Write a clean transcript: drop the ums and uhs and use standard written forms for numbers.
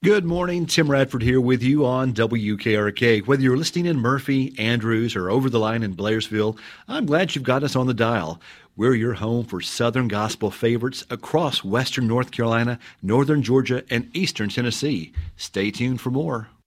Good morning. Tim Radford here with you on WKRK. Whether you're listening in Murphy, Andrews, or over the line in Blairsville, I'm glad you've got us on the dial. We're your home for Southern gospel favorites across Western North Carolina, Northern Georgia, and Eastern Tennessee. Stay tuned for more.